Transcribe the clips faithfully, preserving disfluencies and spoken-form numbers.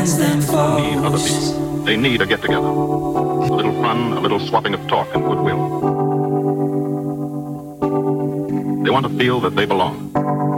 friends than foes. Need other people. They need a get-together. A little fun, a little swapping of talk and goodwill. They want to feel that they belong.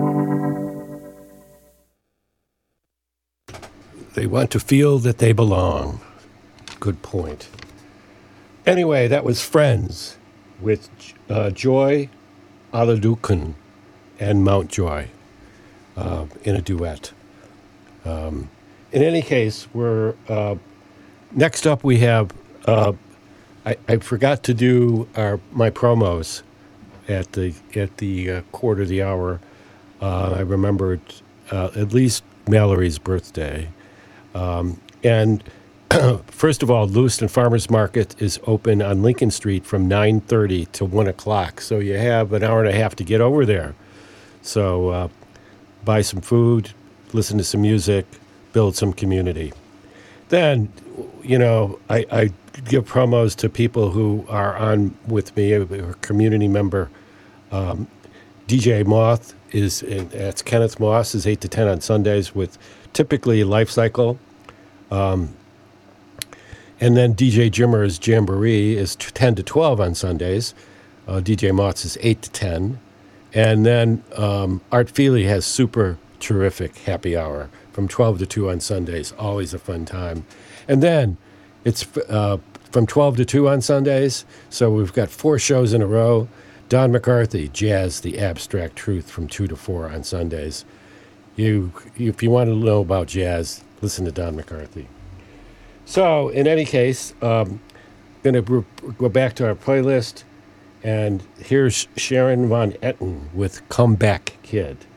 They want to feel that they belong. Good point. Anyway, that was Friends with uh, Joy Aladukun and Mountjoy uh, in a duet. Um, in any case, we're uh, next up. We have. Uh, I, I forgot to do our my promos at the at the uh, quarter of the hour. Uh, I remembered uh, at least Mallory's birthday, um, and first of all, Lewiston Farmers Market is open on Lincoln Street from nine thirty to one o'clock. So you have an hour and a half to get over there. So uh, buy some food, listen to some music, build some community. Then, you know, I, I give promos to people who are on with me, a community member. Um, D J Moth is, that's Kenneth Moss, is eight to ten on Sundays with typically Life Cycle. Um, and then D J Jimmer's Jamboree is ten to twelve on Sundays. Uh, D J Mott's is eight to ten. And then um, Art Feely has super terrific happy hour from twelve to two on Sundays. Always a fun time. And then it's uh, from twelve to two on Sundays. So we've got four shows in a row. Don McCarthy, Jazz, The Abstract Truth from two to four on Sundays. You, if you want to know about jazz, listen to Don McCarthy. So in any case, um, going to re- go back to our playlist. And here's Sharon Von Etten with Come Back Kid.